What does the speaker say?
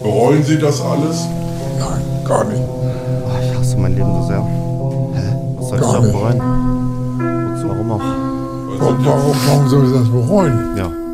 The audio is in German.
Bereuen Sie das alles? Nein, gar nicht. Oh, ich hasse mein Leben so sehr. Hä? Was soll ich Gar da nicht. bereuen? Wozu? Warum auch? Warum soll ich das bereuen? Ja.